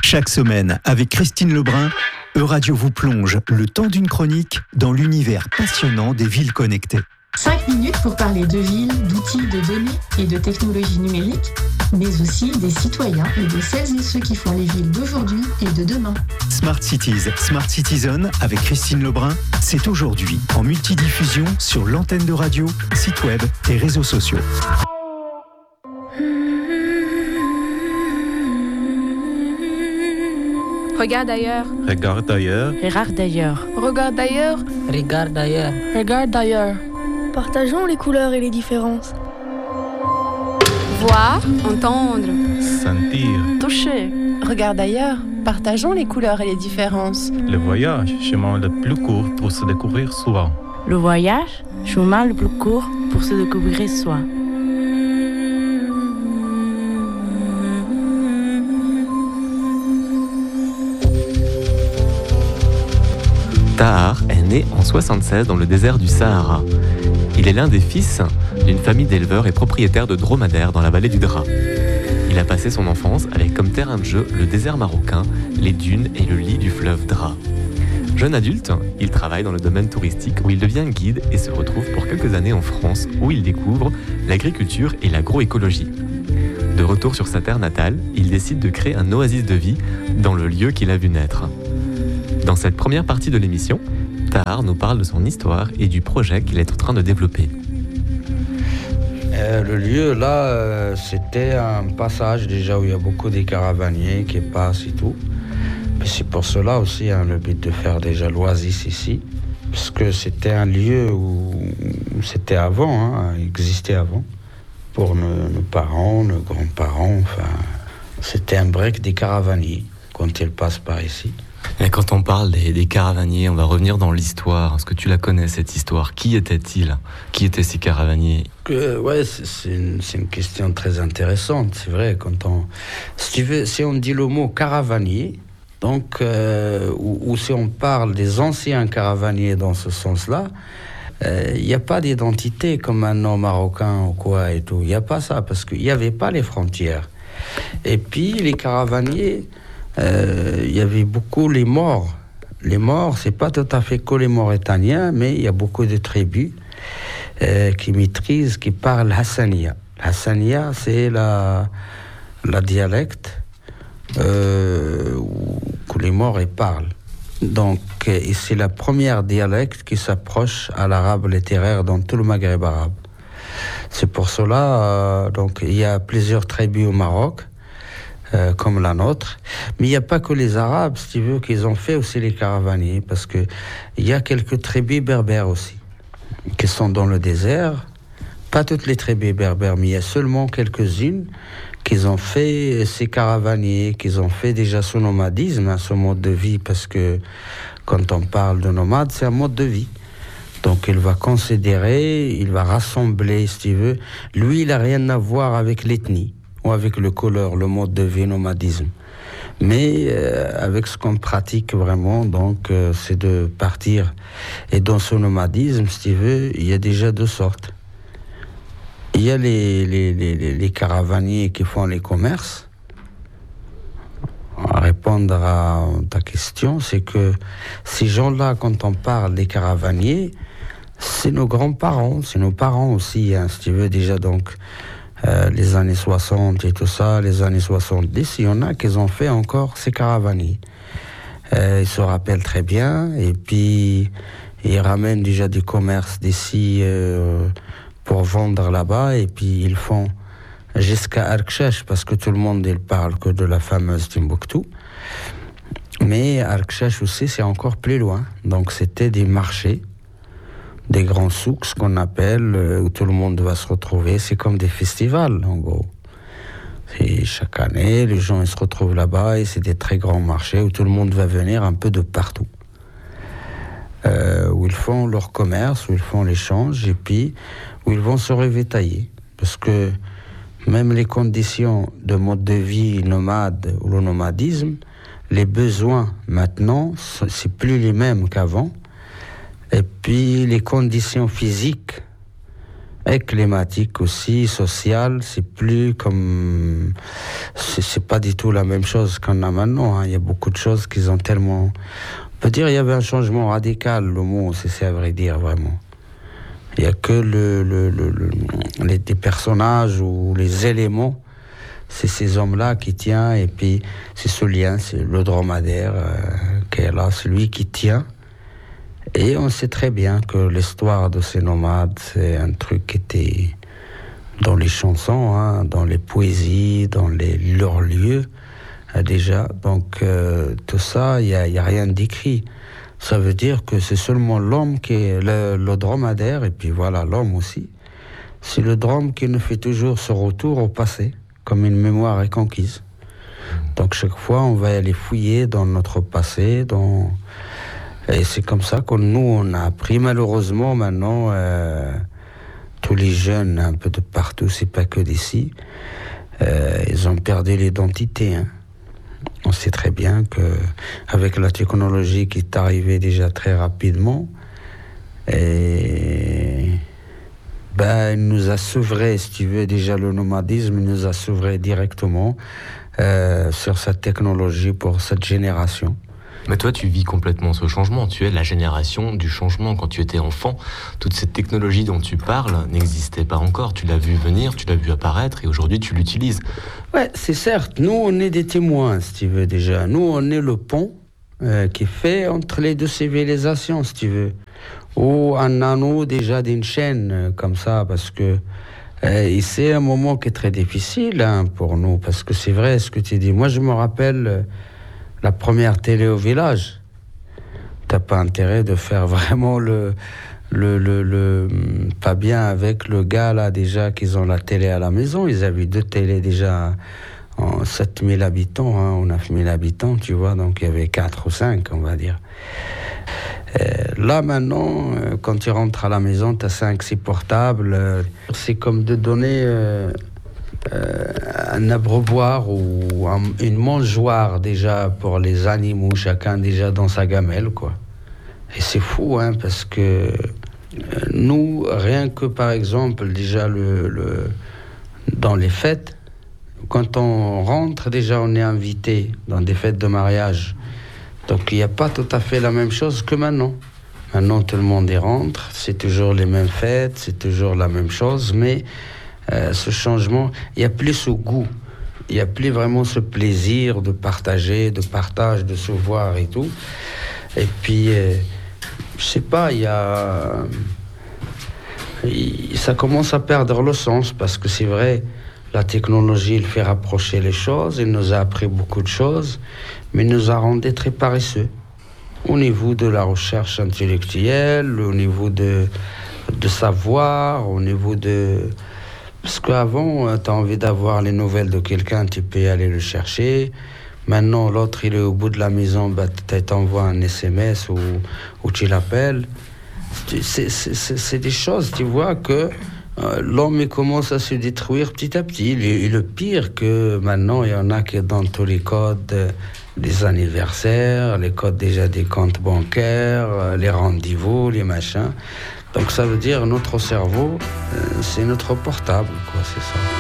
Chaque semaine, avec Christine Lebrun, Euradio vous plonge, le temps d'une chronique, dans l'univers passionnant des villes connectées. 5 minutes pour parler de villes, d'outils, de données et de technologies numériques, mais aussi des citoyens et de celles et ceux qui font les villes d'aujourd'hui et de demain. Smart Cities, Smart Citizen avec Christine Lebrun, c'est aujourd'hui en multidiffusion sur l'antenne de radio, site web et réseaux sociaux. Regarde ailleurs. Regarde ailleurs. Regarde d'ailleurs. Regarde d'ailleurs. Regarde d'ailleurs. Regarde d'ailleurs. Partageons les couleurs et les différences. Voir, entendre, Sentir. Toucher. Regarde d'ailleurs. Partageons les couleurs et les différences. Le voyage, chemin le plus court pour se découvrir soi. Le voyage, chemin le plus court pour se découvrir soi. Tahar est né en 1976 dans le désert du Sahara. Il est l'un des fils d'une famille d'éleveurs et propriétaires de dromadaires dans la vallée du Dra. Il a passé son enfance avec comme terrain de jeu le désert marocain, les dunes et le lit du fleuve Dra. Jeune adulte, il travaille dans le domaine touristique où il devient guide et se retrouve pour quelques années en France où il découvre l'agriculture et l'agroécologie. De retour sur sa terre natale, il décide de créer un oasis de vie dans le lieu qu'il a vu naître. Dans cette première partie de l'émission, Tahar nous parle de son histoire et du projet qu'il est en train de développer. Le lieu là, c'était un passage déjà où il y a beaucoup de caravaniers qui passent et tout. Mais c'est pour cela aussi le but de faire déjà l'oasis ici, parce que c'était un lieu où c'était avant, existait avant, pour nos parents, nos grands-parents. Enfin, c'était un break des caravaniers quand ils passent par ici. Et quand on parle des caravaniers, on va revenir dans l'histoire. Est-ce que tu la connais, cette histoire ? Qui étaient-ils ? Qui étaient ces caravaniers ? Ouais, c'est une question très intéressante, c'est vrai. Si on dit le mot caravanier, donc, ou si on parle des anciens caravaniers dans ce sens-là, il n'y a pas d'identité comme un nom marocain ou quoi et tout. Il n'y a pas ça, parce qu'il n'y avait pas les frontières. Et puis, les caravaniers... il y avait beaucoup les morts. Les morts, c'est pas tout à fait que les Mauritaniens, mais il y a beaucoup de tribus qui parlent Hassania. Hassania, c'est la dialecte que les morts ils parlent. Donc, et c'est la première dialecte qui s'approche à l'arabe littéraire dans tout le Maghreb arabe. C'est pour cela, donc, il y a plusieurs tribus au Maroc. Comme la nôtre, mais il n'y a pas que les Arabes, si tu veux, qu'ils ont fait aussi les caravaniers, parce que il y a quelques tribus berbères aussi, qui sont dans le désert. Pas toutes les tribus berbères, mais il y a seulement quelques-unes qui ont fait ces caravaniers, qui ont fait déjà ce nomadisme, ce mode de vie, parce que quand on parle de nomade, c'est un mode de vie. Donc il va considérer, il va rassembler, si tu veux. Lui, il n'a rien à voir avec l'ethnie, avec le couleur, le mode de vie, nomadisme. Mais avec ce qu'on pratique vraiment, donc c'est de partir. Et dans ce nomadisme, si tu veux, il y a déjà deux sortes. Il y a les caravaniers qui font les commerces. À répondre à ta question, c'est que ces gens-là, quand on parle des caravaniers, c'est nos grands-parents, c'est nos parents aussi, si tu veux, déjà donc... les années 60 et tout ça, les années 70, il y en a qui ont fait encore ces caravaniers. Ils se rappellent très bien, et puis ils ramènent déjà du commerce d'ici pour vendre là-bas, et puis ils font jusqu'à Arkechesh, parce que tout le monde il parle que de la fameuse Timbuktu. Mais Arkechesh aussi, c'est encore plus loin. Donc c'était des marchés, des grands souks, ce qu'on appelle, où tout le monde va se retrouver. C'est comme des festivals, en gros. Et chaque année, les gens ils se retrouvent là-bas, et c'est des très grands marchés où tout le monde va venir un peu de partout. Où ils font leur commerce, où ils font l'échange, et puis où ils vont se ravitailler. Parce que même les conditions de mode de vie nomade ou le nomadisme, les besoins maintenant, c'est plus les mêmes qu'avant. Et puis les conditions physiques Et climatique aussi, social, c'est plus comme... C'est pas du tout la même chose qu'on a maintenant. Il y a beaucoup de choses qui ont tellement... On peut dire qu'il y avait un changement radical, le mot, c'est à vrai dire, vraiment. Il n'y a que les personnages ou les éléments, c'est ces hommes-là qui tiennent, et puis c'est ce lien, c'est le dromadaire qui est là, celui qui tient. Et on sait très bien que l'histoire de ces nomades, c'est un truc qui était dans les chansons, dans les poésies, dans leurs lieux, déjà. Donc tout ça, il n'y a rien d'écrit. Ça veut dire que c'est seulement l'homme qui est le dromadaire, et puis voilà, l'homme aussi. C'est le drome qui nous fait toujours ce retour au passé, comme une mémoire reconquise. Donc chaque fois, on va aller fouiller dans notre passé, et c'est comme ça que nous, on a appris. Malheureusement, maintenant, tous les jeunes, un peu de partout, c'est pas que d'ici, ils ont perdu l'identité. On sait très bien qu'avec la technologie qui est arrivée déjà très rapidement, il nous a sevré, si tu veux, déjà le nomadisme, il nous a sevré directement sur cette technologie pour cette génération. Mais toi, tu vis complètement ce changement. Tu es la génération du changement. Quand tu étais enfant, toute cette technologie dont tu parles n'existait pas encore. Tu l'as vu venir, tu l'as vu apparaître, et aujourd'hui, tu l'utilises. Ouais, c'est certes. Nous, on est des témoins, si tu veux, déjà. Nous, on est le pont qui est fait entre les deux civilisations, si tu veux. Ou un anneau, déjà, d'une chaîne, comme ça, parce que c'est un moment qui est très difficile pour nous, parce que c'est vrai ce que tu dis. Moi, je me rappelle... la première télé au village, t'as pas intérêt de faire vraiment le pas bien avec le gars là déjà qu'ils ont la télé à la maison. Ils avaient 2 télés déjà en 7000 habitants, ou 9000 habitants, tu vois, donc il y avait 4 ou 5, on va dire. Là maintenant, quand tu rentres à la maison, t'as 5-6 portables. C'est comme de donner... un abreuvoir ou une mangeoire déjà pour les animaux, chacun déjà dans sa gamelle, quoi. Et c'est fou, parce que nous, rien que par exemple, déjà dans les fêtes, quand on rentre, déjà on est invité dans des fêtes de mariage. Donc il n'y a pas tout à fait la même chose que maintenant. Maintenant tout le monde y rentre, c'est toujours les mêmes fêtes, c'est toujours la même chose, mais ce changement, il n'y a plus ce goût, il n'y a plus vraiment ce plaisir de partager, de partage, de se voir et tout. Et puis, je sais pas, ça commence à perdre le sens, parce que c'est vrai, la technologie, elle fait rapprocher les choses, elle nous a appris beaucoup de choses, mais elle nous a rendus très paresseux. Au niveau de la recherche intellectuelle, au niveau de savoir, au niveau de... Parce qu'avant, tu as envie d'avoir les nouvelles de quelqu'un, tu peux aller le chercher. Maintenant, l'autre, il est au bout de la maison, tu t'envoies un SMS ou tu l'appelles. C'est des choses, tu vois, que l'homme il commence à se détruire petit à petit. Et le pire, que maintenant, il y en a qui sont dans tous les codes des anniversaires, les codes déjà des comptes bancaires, les rendez-vous, les machins. Donc ça veut dire notre cerveau, c'est notre portable, quoi, c'est ça.